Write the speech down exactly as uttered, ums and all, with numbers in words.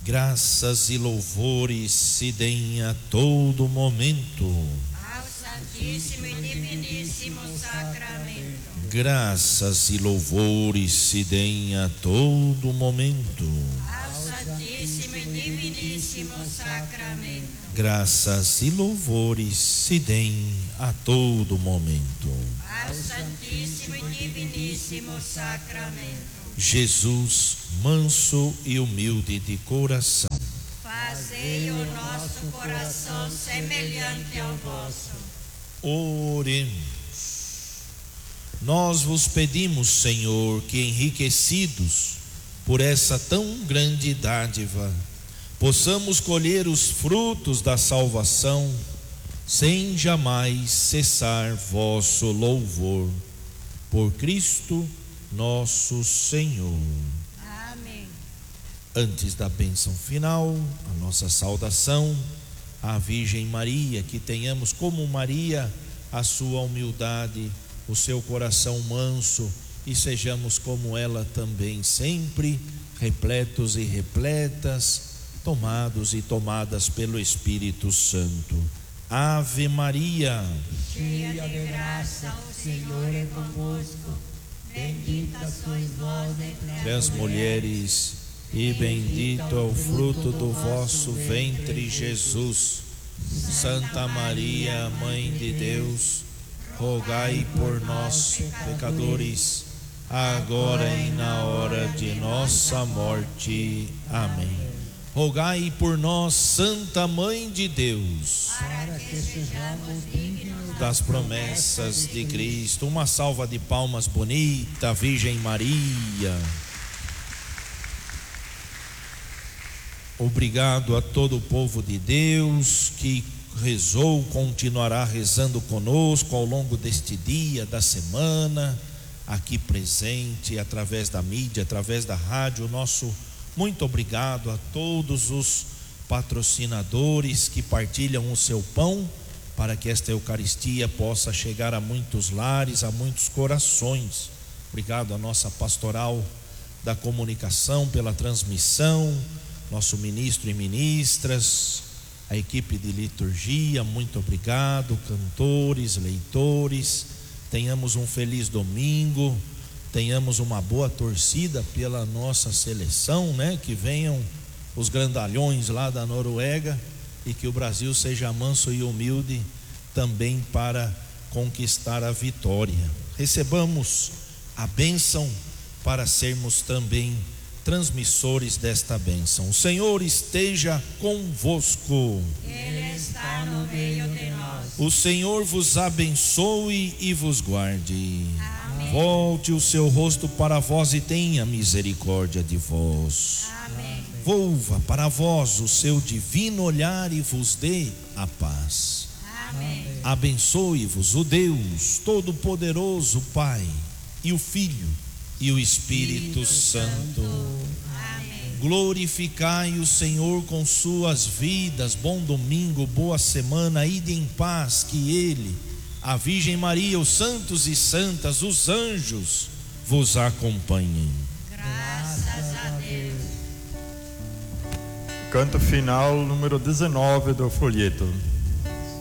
Graças e louvores se deem a todo momento ao Santíssimo e Diviníssimo Sacramento. Graças e louvores se deem a todo momento ao Santíssimo e Diviníssimo Sacramento. Graças e louvores se deem a todo momento ao Santíssimo e Diviníssimo Sacramento. Jesus, manso e humilde de coração, fazei o nosso coração semelhante ao vosso. Oremos. Nós vos pedimos, Senhor, que enriquecidos por essa tão grande dádiva, possamos colher os frutos da salvação, sem jamais cessar vosso louvor. Por Cristo nosso Senhor. Amém. Antes da bênção final, a nossa saudação à Virgem Maria, que tenhamos como Maria a sua humildade, o seu coração manso, e sejamos como ela também, sempre repletos e repletas, tomados e tomadas pelo Espírito Santo. Ave Maria, cheia de graça, o Senhor é convosco. Bendita sois vós entre as mulheres, e bendito é o fruto do vosso ventre, Jesus. Santa Maria, Mãe de Deus, rogai por nós, pecadores, agora e na hora de nossa morte. Amém. Rogai por nós, Santa Mãe de Deus, para que sejamos dignos das promessas de Cristo. Uma salva de palmas bonita, Virgem Maria. Obrigado a todo o povo de Deus que rezou, continuará rezando conosco ao longo deste dia, da semana, aqui presente, através da mídia, através da rádio. Nosso muito obrigado a todos os patrocinadores que partilham o seu pão, para que esta Eucaristia possa chegar a muitos lares, a muitos corações. Obrigado à nossa pastoral da comunicação pela transmissão, nosso ministro e ministras, a equipe de liturgia, muito obrigado, cantores, leitores. Tenhamos um feliz domingo, tenhamos uma boa torcida pela nossa seleção, né? Que venham os grandalhões lá da Noruega e que o Brasil seja manso e humilde também para conquistar a vitória. Recebamos a bênção para sermos também transmissores desta bênção. O Senhor esteja convosco. Ele está no meio de nós. O Senhor vos abençoe e vos guarde. Amém. Volte o seu rosto para vós e tenha misericórdia de vós. Amém. Volva para vós o seu divino olhar e vos dê a paz. Amém. Abençoe-vos o Deus Todo-Poderoso, Pai, e o Filho e o Espírito Santo. Amém. Glorificai o Senhor com suas vidas. Bom domingo, boa semana, ide em paz, que Ele, a Virgem Maria, os santos e santas, os anjos vos acompanhem. Graças a Deus. Canto final número dezenove do folheto.